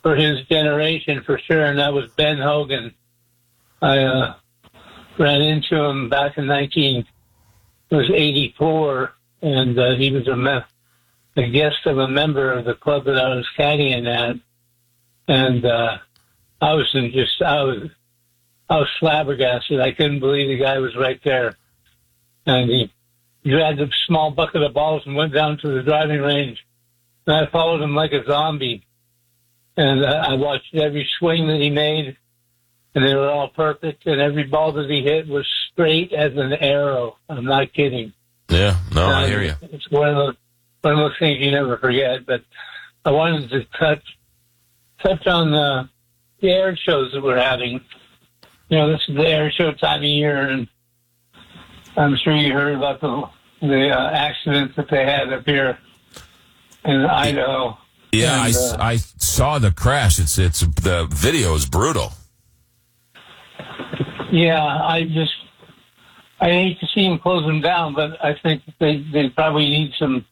for his generation for sure, and that was Ben Hogan. I ran into him back in 1984, and he was a guest of a member of the club that I was caddying at, and I was flabbergasted. I couldn't believe the guy was right there, and he grabbed a small bucket of balls and went down to the driving range, and I followed him like a zombie, and I watched every swing that he made, and they were all perfect, and every ball that he hit was straight as an arrow. I'm not kidding. Yeah, no, I hear you. It's one of those things you never forget. But I wanted to touch on the air shows that we're having. You know, this is the air show time of year, and I'm sure you heard about the accidents that they had up here in Idaho. Yeah, and, I saw the crash. It's the video is brutal. Yeah, I hate to see them close them down, but I think they probably need some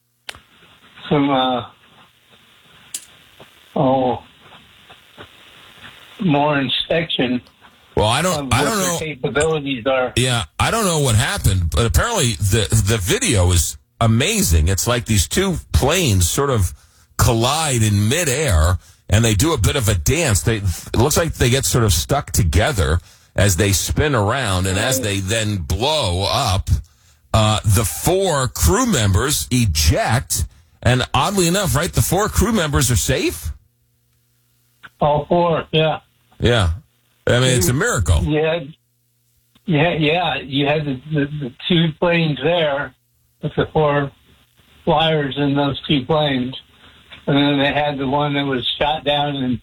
more inspection. Well, I don't know. Their capabilities are. Yeah, I don't know what happened, but apparently the video is amazing. It's like these two planes sort of collide in midair, and they do a bit of a dance. It looks like they get sort of stuck together as they spin around, and as they then blow up, the four crew members eject, and oddly enough, right, the four crew members are safe? All four, yeah. Yeah. I mean, it's a miracle. Yeah. You had the two planes there with the four flyers in those two planes, and then they had the one that was shot down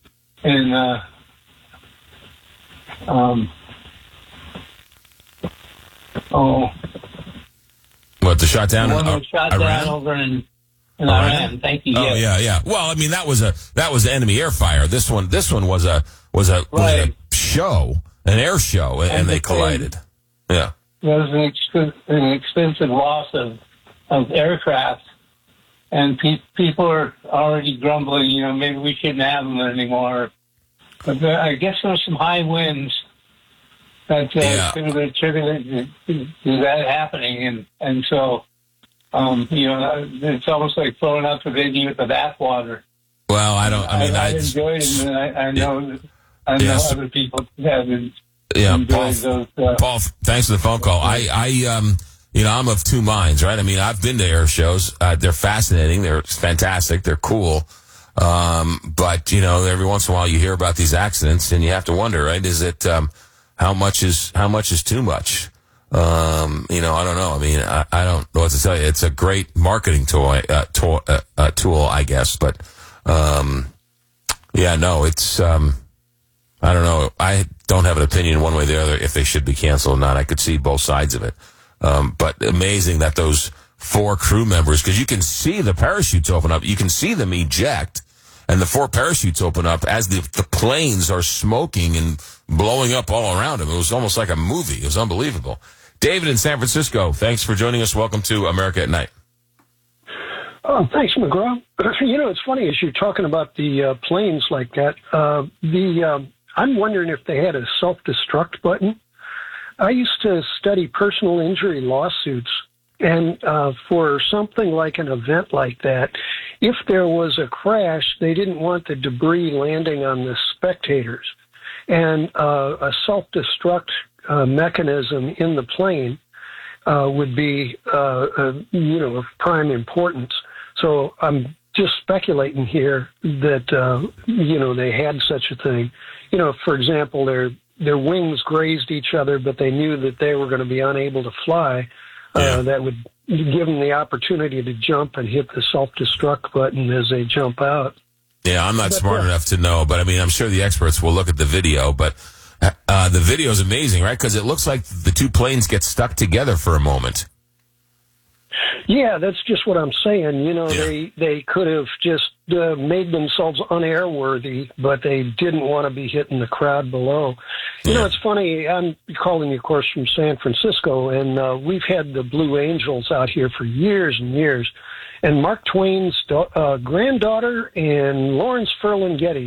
What, the shot down? One was shot down over in Iran. Thank you. Oh, yeah. Well, I mean, that was enemy air fire. This one was a show, an air show, and they collided. Yeah. There was an expensive loss of aircraft, and people are already grumbling. You know, maybe we shouldn't have them anymore. But I guess there were some high winds that could have attributed to that happening, and so it's almost like throwing out the baby with the bathwater. Well, I enjoyed it, and I know other people have enjoyed those. Paul, thanks for the phone call. I'm of two minds, right? I mean, I've been to air shows. They're fascinating. They're fantastic. They're cool. But every once in a while you hear about these accidents, and you have to wonder, right? Is it how much is too much? I don't know. I mean, I don't know what to tell you. It's a great marketing tool, I guess. But it's I don't know. I don't have an opinion one way or the other if they should be canceled or not. I could see both sides of it. But amazing that those four crew members, because you can see the parachutes open up, you can see them eject, and the four parachutes open up as the planes are smoking and blowing up all around them. It was almost like a movie. It was unbelievable. David in San Francisco, thanks for joining us. Welcome to America at Night. Oh, thanks, McGraw. It's funny as you're talking about the planes like that. I'm wondering if they had a self-destruct button. I used to study personal injury lawsuits, and for something like an event like that, if there was a crash, they didn't want the debris landing on the spectators. And a self-destruct mechanism in the plane would be, of prime importance. So I'm just speculating here that, they had such a thing. For example, their wings grazed each other, but they knew that they were going to be unable to fly. That would give them the opportunity to jump and hit the self-destruct button as they jump out. Yeah, I'm not smart enough to know, but I mean, I'm sure the experts will look at the video. But the video is amazing, right? Because it looks like the two planes get stuck together for a moment. Yeah, that's just what I'm saying. They could have just made themselves unairworthy, but they didn't want to be hitting the crowd below. It's funny. I'm calling you, of course, from San Francisco, and we've had the Blue Angels out here for years and years. And Mark Twain's granddaughter and Lawrence Ferlinghetti